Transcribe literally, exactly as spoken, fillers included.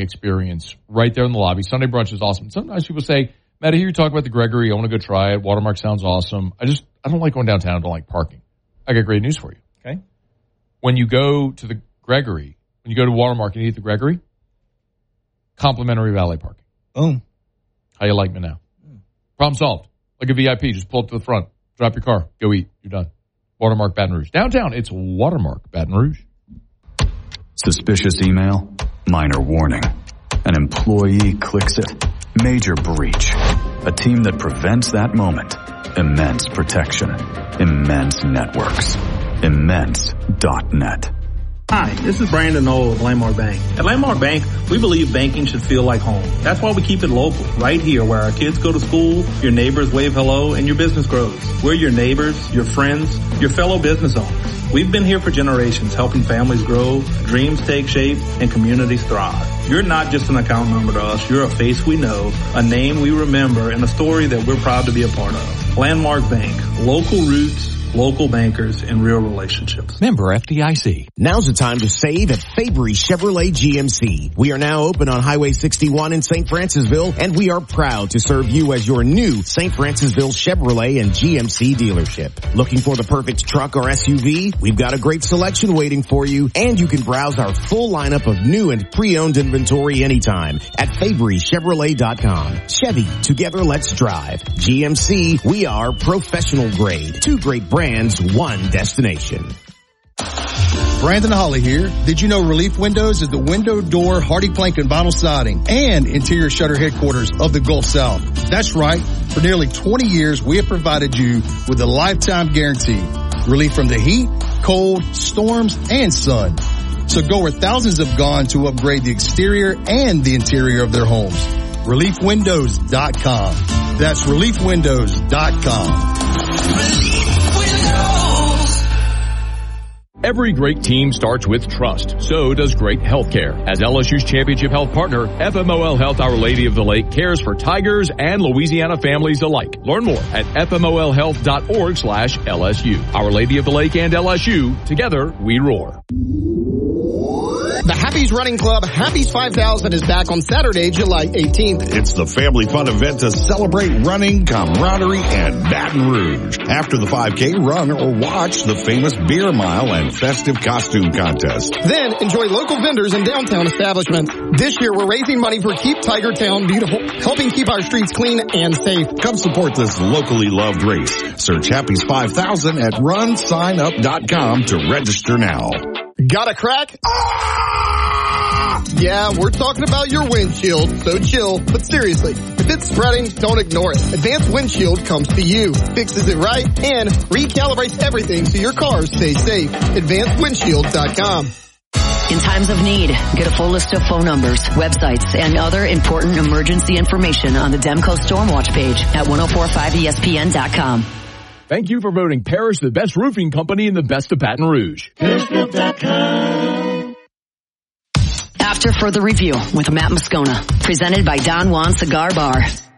experience right there in the lobby. Sunday brunch is awesome. Sometimes people say, Matt, I hear you talk about the Gregory. I want to go try it. Watermark sounds awesome. I just, I don't like going downtown. I don't like parking. I got great news for you. Okay. When you go to the Gregory, when you go to Watermark and eat at the Gregory, complimentary valet parking. Boom. How you like me now? Mm. Problem solved. Like a V I P. Just pull up to the front. Drop your car. Go eat. You're done. Watermark Baton Rouge. Downtown, it's Watermark Baton Rouge. Suspicious email? Minor warning. An employee clicks it. Major breach. A team that prevents that moment. Immense protection. Immense networks. Immense dot net. Hi, this is Brandon Knoll of Landmark Bank. At Landmark Bank, we believe banking should feel like home. That's why we keep it local, right here where our kids go to school, your neighbors wave hello, and your business grows. We're your neighbors, your friends, your fellow business owners. We've been here for generations, helping families grow, dreams take shape, and communities thrive. You're not just an account number to us. You're a face we know, a name we remember, and a story that we're proud to be a part of. Landmark Bank, local roots, local bankers, and real relationships. Member F D I C. Now's the time to save at Fabry Chevrolet G M C. We are now open on Highway sixty-one in Saint Francisville, and we are proud to serve you as your new Saint Francisville Chevrolet and G M C dealership. Looking for the perfect truck or S U V? We've got a great selection waiting for you, and you can browse our full lineup of new and pre-owned inventory anytime at Fabry Chevrolet dot com. Chevy, together let's drive. G M C, we are professional grade. Two great brands. One destination. Brandon Holly here. Did you know Relief Windows is the window, door, hardy plank, and vinyl siding and interior shutter headquarters of the Gulf South? That's right. For nearly twenty years, we have provided you with a lifetime guarantee. Relief from the heat, cold, storms, and sun. So go where thousands have gone to upgrade the exterior and the interior of their homes. Relief Windows dot com. That's Relief Windows dot com. Every great team starts with trust. So does great healthcare. As L S U's championship health partner, F M O L Health Our Lady of the Lake cares for Tigers and Louisiana families alike. Learn more at F M O L health dot org slash L S U. Our Lady of the Lake and L S U, together we roar. The Happy's Running Club Happy's five thousand is back on Saturday, July eighteenth. It's the family fun event to celebrate running, camaraderie, and Baton Rouge. After the five K, run or watch the famous beer mile and festive costume contest. Then enjoy local vendors and downtown establishments. This year we're raising money for Keep Tiger Town Beautiful, helping keep our streets clean and safe. Come support this locally loved race. Search Happy's five thousand at run sign up dot com to register now. Got a crack? Ah! Yeah, we're talking about your windshield, so chill. But seriously, if it's spreading, don't ignore it. Advanced Windshield comes to you, fixes it right, and recalibrates everything so your car stays safe. advanced windshield dot com. In times of need, get a full list of phone numbers, websites, and other important emergency information on the Demco Stormwatch page at ten forty-five E S P N dot com. Thank you for voting Parrish the best roofing company in the best of Baton Rouge. Parrish Group dot com. After further review with Matt Moscona, presented by Don Juan Cigar Bar.